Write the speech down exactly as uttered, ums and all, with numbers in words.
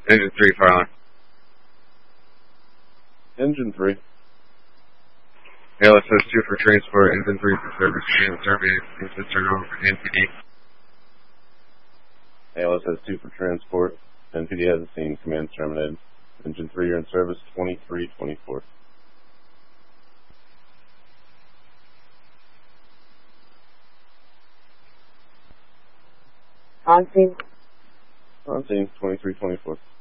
Engine three, fire line. Engine three. A L S S two for transport, engine three for service, and survey, engine turnover for N P D. A L S S two for transport, N P D has a scene, command terminated. Engine three, you're in service, twenty-three twenty-four. On scene. On scene, twenty-three twenty-four.